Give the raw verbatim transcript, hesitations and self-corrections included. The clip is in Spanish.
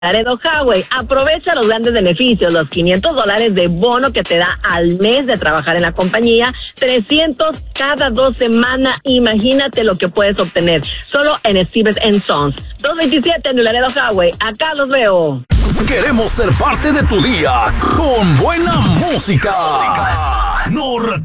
Laredo Highway. Aprovecha los grandes beneficios, los quinientos dólares de bono que te da al mes de trabajar en la compañía, trescientos cada dos semanas. Imagínate lo que puedes obtener solo en Stevens and Sons. dos veintisiete en Laredo Highway. Acá los veo. Queremos ser parte de tu día con buena música. No